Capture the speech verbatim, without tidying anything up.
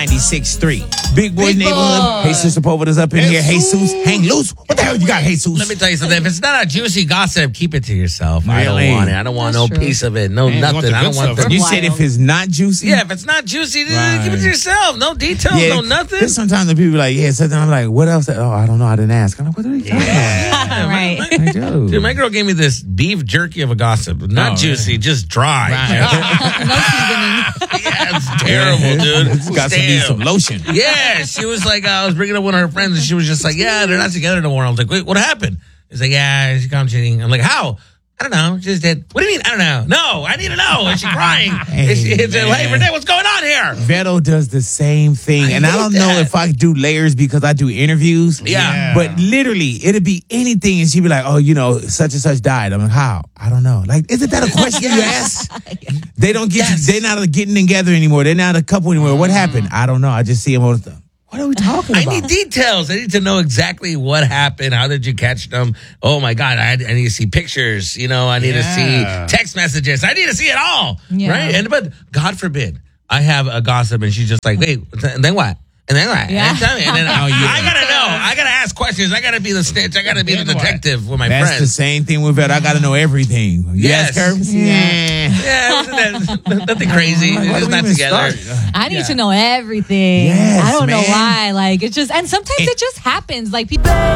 ninety-six point three. Big Boy Big Neighborhood. Boy. Jesus Sepulveda's up in here. Jesus, hang loose. What the hell you got, Jesus? Let me tell you something. If it's not a juicy gossip, keep it to yourself. I Really? don't want it. I don't want That's no true. piece of it. No Man, you want nothing. the I don't good want stuff. the. You Wild. said if it's not juicy? Yeah, if it's not juicy, then Right. keep it to yourself. No details, no nothing. There's sometimes the people be like, yeah, sometimes I'm like, what else? Oh, I don't know. I didn't ask. I'm like, what are they talking Yeah. Right. My- about? I do. Dude, my girl gave me this beef jerky of a gossip. Not Oh, juicy, just dry. No seasoning. Yeah, it's terrible, dude. It's got to be Damn. some lotion. Yeah, she was like, uh, I was bringing up one of her friends, and she was just like, yeah, they're not together no more. I was like, wait, what happened? He's like, yeah, she caught him cheating. I'm like, how? I don't know. Just did. What do you mean? I don't know. No, I need to know. Is she crying? Is she, is it, hey, man. Renee, what's going on here? Veto does the same thing. I and I hate don't know that. if I do layers because I do interviews. Yeah. But literally, it'd be anything, and she'd be like, oh, you know, such and such died. I'm like, how? I don't know. Like, isn't that a question you ask? They don't get Yes. you, they're not getting together anymore. They're not a couple anymore. What happened? I don't know. I just see them all the time. What are we talking I about? need details. I need to know exactly what happened. How did you catch them? Oh my God. I, I need to see pictures. You know, I need Yeah. to see text messages. I need to see it all. Yeah. Right. And, but God forbid I have a gossip and she's just like, wait, and then what? And then what? Yeah. And tell me. And then Oh, yeah. I gotta know. I gotta ask questions. I gotta be the snitch. I gotta be the Then what? detective with my That's the friends. same thing with Veto. I got to know everything. Yes. Yes, Curb? Yeah. Yeah, isn't that, nothing crazy. Why It's do just we not even together. start? I need Yeah. to know everything. Yes, I don't know man. why. Like, it just, and sometimes it just happens. Like, people.